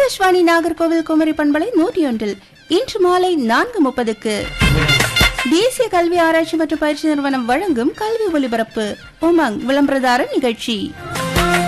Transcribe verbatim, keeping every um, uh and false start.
ஆகாஷ்வாணி நாகர்கோவில் குமரி பண்பலை நூற்றி ஒன்றில் இன்று மாலை நான்கு முப்பதுக்கு தேசிய கல்வி ஆராய்ச்சி மற்றும் பயிற்சி நிறுவனம் வழங்கும் கல்வி ஒலிபரப்பு உமங் விளம்பரதார நிகழ்ச்சி.